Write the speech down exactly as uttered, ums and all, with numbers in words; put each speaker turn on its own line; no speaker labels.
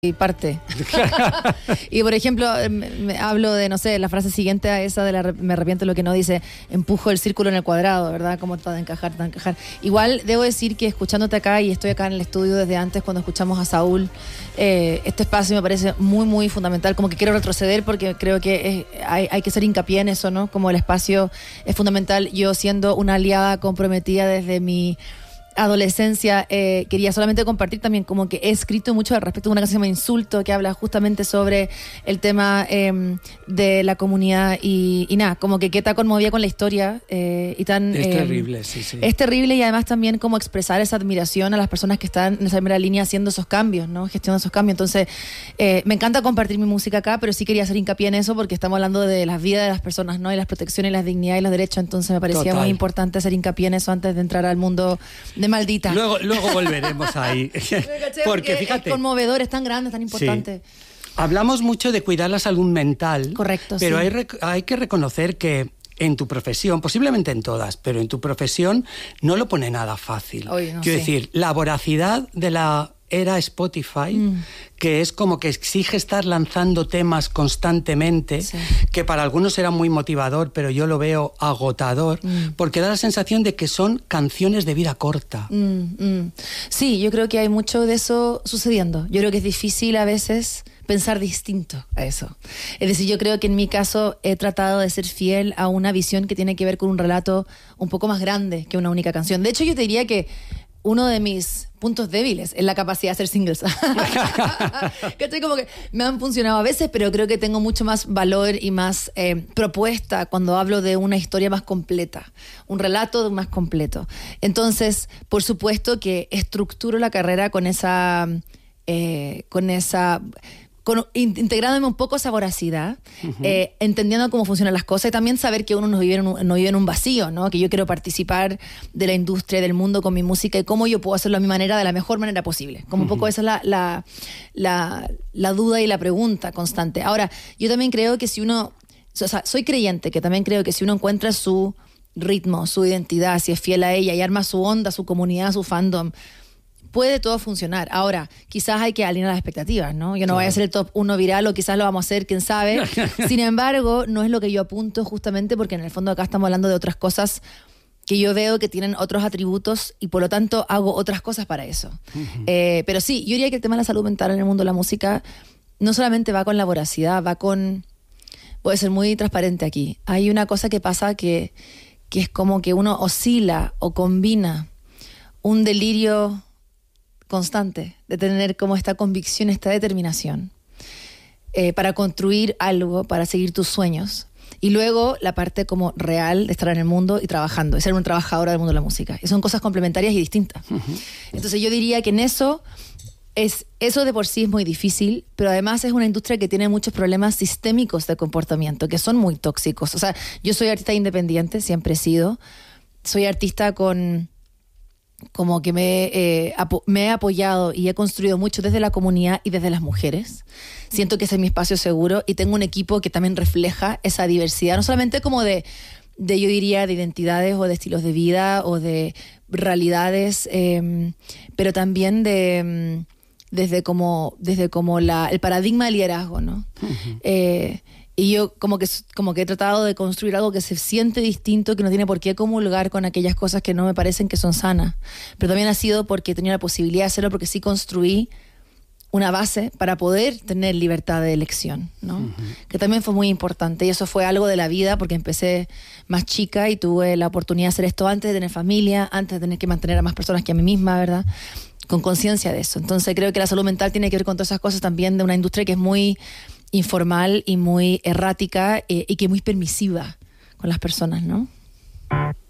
y parte. Y por ejemplo, me, me hablo de, no sé, la frase siguiente a esa de la, me arrepiento de lo que no, dice, empujo el círculo en el cuadrado, ¿verdad? Como está de encajar, está de encajar. Igual debo decir que escuchándote acá, y estoy acá en el estudio desde antes cuando escuchamos a Saúl, eh, este espacio me parece muy, muy fundamental, como que quiero retroceder porque creo que es, hay, hay que hacer hincapié en eso, ¿no? Como el espacio es fundamental. Yo siendo una aliada comprometida desde mi adolescencia, eh, quería solamente compartir también como que he escrito mucho al respecto de una canción que se llama Insulto, que habla justamente sobre el tema eh, de la comunidad y, y nada, como que qué tan conmovida con la historia eh, y tan...
Es
eh,
terrible, sí, sí.
Es terrible, y además también como expresar esa admiración a las personas que están en esa primera línea haciendo esos cambios, ¿no? Gestionando esos cambios. Entonces, eh, me encanta compartir mi música acá, pero sí quería hacer hincapié en eso porque estamos hablando de las vidas de las personas, ¿no? Y las protecciones, las dignidades y los derechos. Entonces me parecía
Total.
muy importante hacer hincapié en eso antes de entrar al mundo de maldita.
Luego, luego volveremos ahí.
Porque,
Porque fíjate,
es conmovedor, es tan grande, es tan importante.
Sí. Hablamos mucho de cuidar la salud mental.
Correcto,
pero
sí.
hay, rec- hay que reconocer que en tu profesión, posiblemente en todas, pero en tu profesión no lo pone nada fácil.
Oye, no
Quiero
sé.
decir, la voracidad de la era Spotify, mm. que es como que exige estar lanzando temas constantemente, sí. que para algunos era muy motivador, pero yo lo veo agotador, mm. porque da la sensación de que son canciones de vida corta.
Mm, mm. Sí, yo creo que hay mucho de eso sucediendo. Yo creo que es difícil a veces pensar distinto a eso. Es decir, yo creo que en mi caso he tratado de ser fiel a una visión que tiene que ver con un relato un poco más grande que una única canción. De hecho, yo te diría que uno de mis puntos débiles es la capacidad de hacer singles. ¿Cachai? Como que me han funcionado a veces, pero creo que tengo mucho más valor y más eh, propuesta cuando hablo de una historia más completa, un relato más completo. Entonces, por supuesto que estructuro la carrera con esa... Eh, con esa... Con, integrándome un poco esa voracidad, uh-huh. eh, entendiendo cómo funcionan las cosas y también saber que uno no vive en un, no vive en un vacío, ¿no? Que yo quiero participar de la industria, del mundo con mi música y cómo yo puedo hacerlo a mi manera, de la mejor manera posible. Como uh-huh. un poco esa es la, la, la, la duda y la pregunta constante. Ahora, yo también creo que si uno, o sea, soy creyente que también creo que si uno encuentra su ritmo, su identidad, si es fiel a ella y arma su onda, su comunidad, su fandom, puede todo funcionar. Ahora, quizás hay que alinear las expectativas, ¿no? Yo no claro. voy a ser el top uno viral o quizás lo vamos a hacer, quién sabe. Sin embargo, no es lo que yo apunto justamente porque en el fondo acá estamos hablando de otras cosas que yo veo que tienen otros atributos y por lo tanto hago otras cosas para eso. Uh-huh. Eh, pero sí, yo diría que el tema de la salud mental en el mundo de la música no solamente va con la voracidad, va con... Voy a ser muy transparente aquí. Hay una cosa que pasa que, que es como que uno oscila o combina un delirio constante, de tener como esta convicción, esta determinación eh, para construir algo, para seguir tus sueños. Y luego la parte como real de estar en el mundo y trabajando, de ser una trabajadora del mundo de la música. Y son cosas complementarias y distintas. Uh-huh. Entonces yo diría que en eso, es, eso de por sí es muy difícil, pero además es una industria que tiene muchos problemas sistémicos de comportamiento, que son muy tóxicos. O sea, yo soy artista independiente, siempre he sido. Soy artista con... como que me, eh, apo- me he apoyado y he construido mucho desde la comunidad y desde las mujeres. Siento que ese es mi espacio seguro y tengo un equipo que también refleja esa diversidad, no solamente como de, de yo diría, de identidades o de estilos de vida o de realidades, eh, pero también de desde como, desde como la, el paradigma del liderazgo, ¿no? Uh-huh. Eh, Y yo como que, como que he tratado de construir algo que se siente distinto, que no tiene por qué comulgar con aquellas cosas que no me parecen que son sanas. Pero también ha sido porque he tenido la posibilidad de hacerlo, porque sí construí una base para poder tener libertad de elección, ¿no? Uh-huh. Que también fue muy importante. Y eso fue algo de la vida, porque empecé más chica y tuve la oportunidad de hacer esto antes de tener familia, antes de tener que mantener a más personas que a mí misma, ¿verdad? Con conciencia de eso. Entonces creo que la salud mental tiene que ver con todas esas cosas también de una industria que es muy... informal y muy errática eh, y que es muy permisiva con las personas, ¿no?